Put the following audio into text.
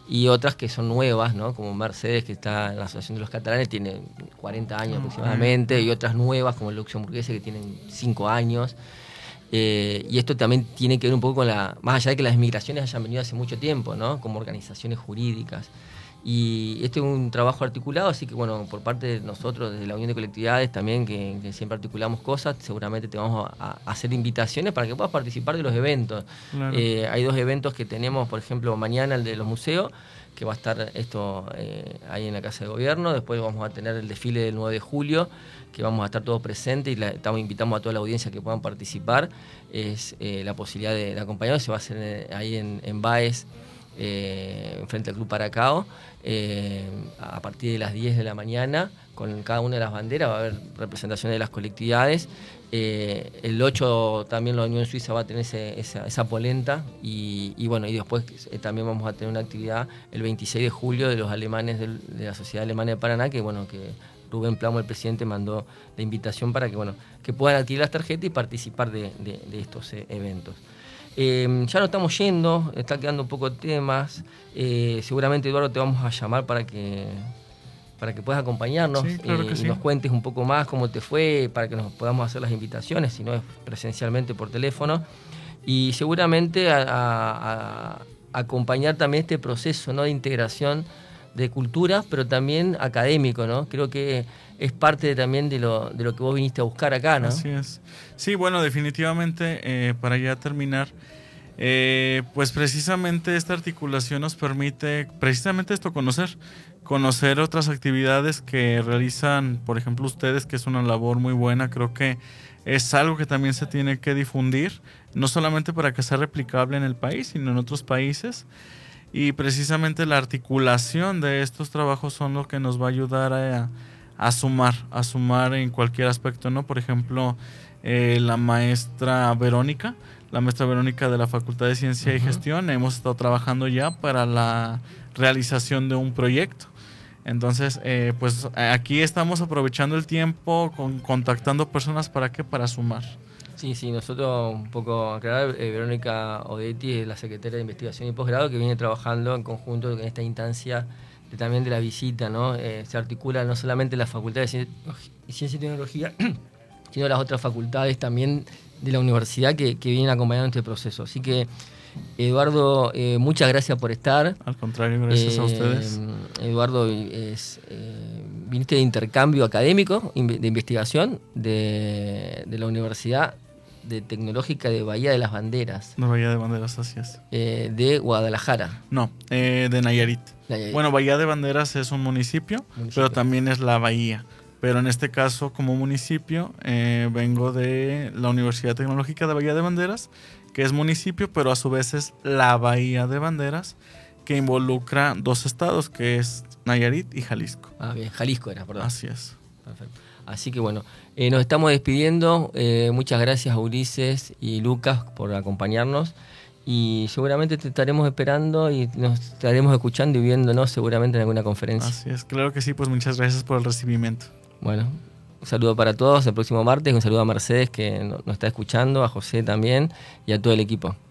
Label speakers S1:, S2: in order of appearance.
S1: y otras que son nuevas, ¿no? Como Mercedes, que está en la Asociación de los Catalanes, tiene 40 años aproximadamente, y otras nuevas como el Luxemburguese, que tienen 5 años. Y esto también tiene que ver un poco con más allá de que las migraciones hayan venido hace mucho tiempo, ¿no? Como organizaciones jurídicas. Y este es un trabajo articulado, así que bueno, por parte de nosotros, desde la Unión de Colectividades también, que siempre articulamos cosas, seguramente te vamos a hacer invitaciones para que puedas participar de los eventos.
S2: Claro.
S1: Hay 2 eventos que tenemos, por ejemplo, mañana el de los museos, que va a estar ahí en la Casa de Gobierno. Después vamos a tener el desfile del 9 de julio, que vamos a estar todos presentes y invitamos a toda la audiencia que puedan participar. Es la posibilidad de acompañarnos, se va a hacer ahí en Baez, frente al Club Paracao, a partir de las 10 de la mañana, con cada una de las banderas. Va a haber representaciones de las colectividades. El 8 también la Unión Suiza va a tener esa polenta, y bueno, y después también vamos a tener una actividad el 26 de julio de los alemanes de la Sociedad Alemana de Paraná, que bueno, que Rubén Plamo, el presidente, mandó la invitación para que puedan adquirir las tarjetas y participar de estos eventos. Ya no estamos yendo, está quedando un poco de temas. Seguramente, Eduardo, te vamos a llamar para que puedas acompañarnos,
S2: sí, claro que
S1: y nos cuentes un poco más cómo te fue, para que nos podamos hacer las invitaciones, si no es presencialmente por teléfono. Y seguramente a acompañar también este proceso, ¿no?, de integración de culturas, pero también académico, ¿no? Creo que es parte también de lo que vos viniste a buscar acá, ¿no?
S2: Así es. Sí, bueno, definitivamente, para ya terminar, pues precisamente esta articulación nos permite precisamente esto, conocer otras actividades que realizan, por ejemplo, ustedes, que es una labor muy buena. Creo que es algo que también se tiene que difundir, no solamente para que sea replicable en el país, sino en otros países. Y precisamente la articulación de estos trabajos son lo que nos va a ayudar a sumar en cualquier aspecto, ¿no? Por ejemplo, la maestra Verónica de la Facultad de Ciencia y Gestión, hemos estado trabajando ya para la realización de un proyecto. Entonces, pues aquí estamos aprovechando el tiempo, contactando personas para sumar.
S1: Sí, nosotros un poco aclarar, Verónica Odetti es la secretaria de Investigación y Posgrado, que viene trabajando en conjunto en esta instancia también de la visita, ¿no? Se articula no solamente la Facultad de Ciencia y Tecnología, sino las otras facultades también de la universidad que vienen acompañando este proceso. Así que, Eduardo, muchas gracias por estar.
S2: Al contrario, gracias a ustedes.
S1: Eduardo, viniste de intercambio académico, de investigación de la Universidad Tecnológica de Bahía de las Banderas.
S2: De Bahía de Banderas, así es.
S1: De Guadalajara.
S2: No, de Nayarit. Bueno, Bahía de Banderas es un municipio, pero también es la bahía. Pero en este caso, como municipio, vengo de la Universidad Tecnológica de Bahía de Banderas, que es municipio, pero a su vez es la Bahía de Banderas, que involucra 2 estados, que es Nayarit y Jalisco.
S1: Ah, bien, Jalisco era, perdón.
S2: Así es.
S1: Perfecto. Así que bueno, nos estamos despidiendo. Muchas gracias a Ulises y Lucas por acompañarnos. Y seguramente te estaremos esperando y nos estaremos escuchando y viéndonos seguramente en alguna conferencia.
S2: Así es, claro que sí, pues muchas gracias por el recibimiento.
S1: Bueno, un saludo para todos el próximo martes, un saludo a Mercedes que nos está escuchando, a José también y a todo el equipo.